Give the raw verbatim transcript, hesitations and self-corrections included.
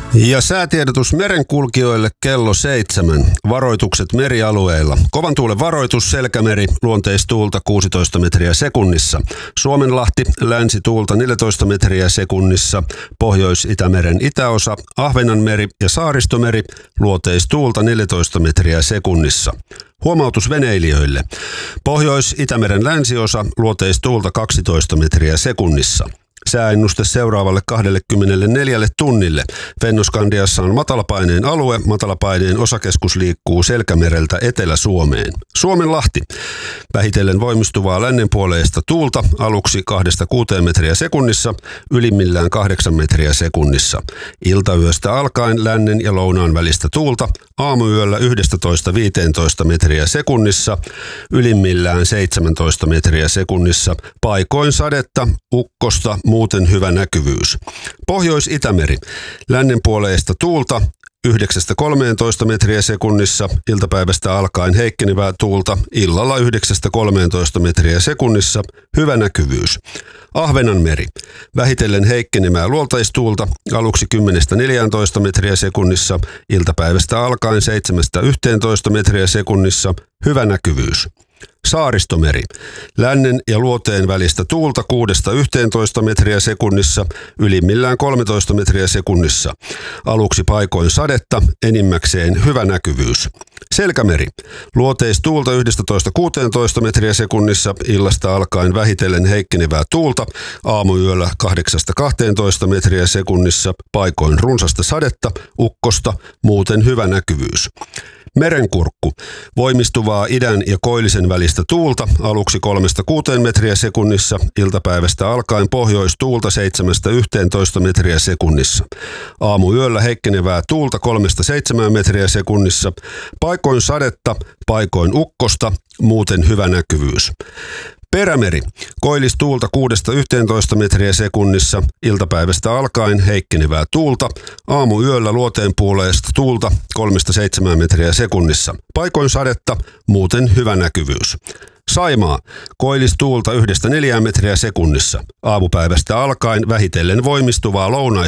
Ja säätiedotus merenkulkijoille kello seitsemän. Varoitukset merialueilla. Kovan tuulen varoitus Selkämeri, luonteistuulta kuusitoista metriä sekunnissa. Suomenlahti, länsituulta neljätoista metriä sekunnissa. Pohjois-Itämeren itäosa, Ahvenanmeri ja Saaristomeri, luoteistuulta neljätoista metriä sekunnissa. Huomautus veneilijöille. Pohjois-Itämeren länsiosa, luoteistuulta kaksitoista metriä sekunnissa. Sääennuste seuraavalle kaksikymmentäneljä tunnille. Fennoskandiassa on matalapaineen alue. Matalapaineen osakeskus liikkuu Selkämereltä Etelä-Suomeen. Suomenlahti. Vähitellen voimistuvaa lännenpuoleista tuulta aluksi kahdesta kuuteen metriä sekunnissa, ylimmillään kahdeksan metriä sekunnissa. Iltayöstä alkaen lännen ja lounaan välistä tuulta, aamuyöllä yksitoista viisitoista metriä sekunnissa, ylimmillään seitsemäntoista metriä sekunnissa. Paikoin sadetta, ukkosta, muuten hyvä näkyvyys. Pohjois-Itämeri. Lännenpuoleista tuulta yhdeksästä kolmeentoista metriä sekunnissa, iltapäivästä alkaen heikkenevää tuulta, illalla yhdeksästä kolmeentoista metriä sekunnissa, hyvä näkyvyys. Ahvenanmeri. Vähitellen heikkenemää luoteistuulta, aluksi kymmenestä neljääntoista metriä sekunnissa, iltapäivästä alkaen seitsemästä yhteentoista metriä sekunnissa, hyvä näkyvyys. Saaristomeri. Lännen ja luoteen välistä tuulta kuudesta yhteentoista metriä sekunnista, ylimmillään kolmetoista metriä sekunnissa. Aluksi paikoin sadetta, enimmäkseen hyvä näkyvyys. Selkämeri. Luoteistuulta yksitoista kuuteentoista metriä sekunnissa, illasta alkaen vähitellen heikkenevää tuulta, aamuyöllä kahdeksasta kahteentoista metriä sekunnissa, paikoin runsasta sadetta, ukkosta, muuten hyvä näkyvyys. Merenkurkku. Voimistuvaa idän ja koillisen välistä tuulta, aluksi kolmesta kuuteen metriä sekunnissa, iltapäivästä alkaen pohjoistuulta seitsemästä yhteentoista metriä sekunnissa. Aamuyöllä heikkenevää tuulta kolmesta seitsemään metriä sekunnissa, paikoin sadetta, paikoin ukkosta, muuten hyvä näkyvyys. Perämeri. Koillistuulta kuudesta yhteentoista metriä sekunnissa, iltapäivästä alkaen heikkenevää tuulta, aamuyöllä luoteenpuoleista tuulta kolmesta seitsemään metriä sekunnissa. Paikoin sadetta, muuten hyvä näkyvyys. Saimaa. Koillistuulta yhdestä neljään metriä sekunnissa. Aamupäivästä alkaen vähitellen voimistuvaa lounais